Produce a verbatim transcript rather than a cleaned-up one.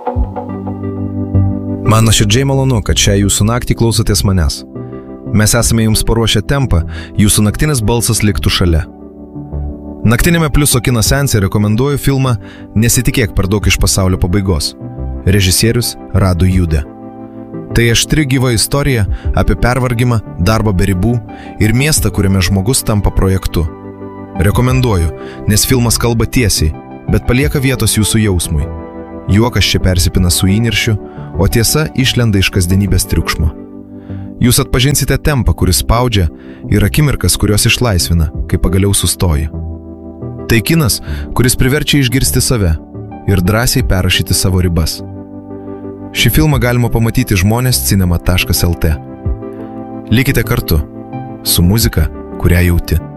Man nuoširdžiai malonu, kad šią jūsų naktį klausotės manęs. Mes esame jums paruošę tempą, jūsų naktinis balsas liktų šalia. Naktinėme Pliuso kino seanse rekomenduoju filmą Nesitikėk per daug iš pasaulio pabaigos. Režisierius Radu Jude. Tai aštri gyva istorija apie pervargimą, darbą be ribų ir miestą, kuriame žmogus tampa projektu. Rekomenduoju, nes filmas kalba tiesiai, bet palieka vietos jūsų jausmui. Juokas čia persipina su įniršiu, o tiesa išlenda iš kasdienybės triukšmo. Jūs atpažinsite tempą, kuris spaudžia, ir akimirkas, kurios išlaisvina, kai pagaliau sustoji. Tai kinas, kuris priverčia išgirsti save ir drąsiai perrašyti savo ribas. Šį filmą galima pamatyti žmonės cinema taškas el tė. Likite kartu su muzika, kurią jauti.